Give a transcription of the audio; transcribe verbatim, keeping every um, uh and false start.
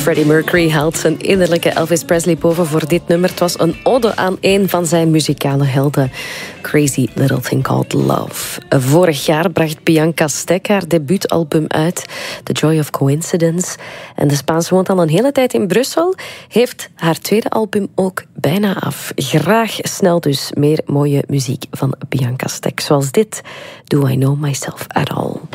Freddie Mercury haalt zijn innerlijke Elvis Presley boven voor dit nummer. Het was een ode aan een van zijn muzikale helden. Crazy Little Thing Called Love. Vorig jaar bracht Bianca Stek haar debuutalbum uit, The Joy of Coincidence. En de Spaanse woont al een hele tijd in Brussel. Heeft haar tweede album ook bijna af. Graag snel dus meer mooie muziek van Bianca Stek. Zoals dit, Do I Know Myself At All.